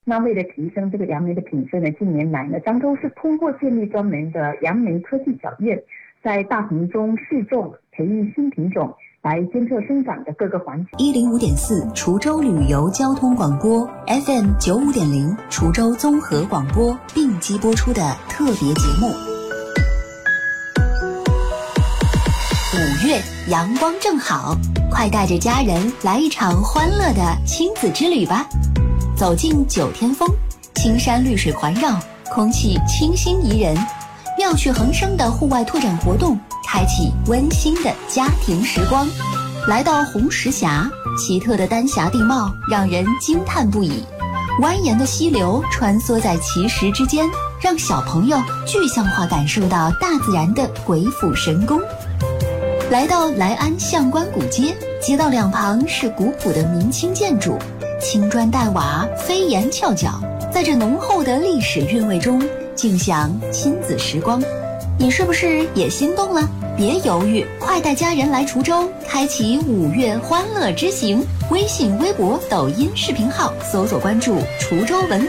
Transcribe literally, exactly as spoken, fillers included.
那为了提升这个杨梅的品质呢，近年来呢，漳州是通过建立专门的杨梅科技小院，在大棚中试种、培育新品种，来监测生长的各个环节。 一零五点四滁州旅游交通广播 F M 九五点零滁州综合广播并机播出的特别节目。五月阳光正好，快带着家人来一场欢乐的亲子之旅吧！走进九天峰，青山绿水环绕，空气清新宜人，妙趣横生的户外拓展活动，开启温馨的家庭时光。来到红石峡，奇特的丹霞地貌让人惊叹不已，蜿蜒的溪流穿梭在奇石之间，让小朋友具象化感受到大自然的鬼斧神工。来到来安相关古街，街道两旁是古朴的明清建筑，青砖黛瓦，飞檐翘角，在这浓厚的历史韵味中尽享亲子时光。你是不是也心动了？别犹豫，快带家人来滁州，开启五月欢乐之行。微信、微博、抖音视频号搜索关注滁州文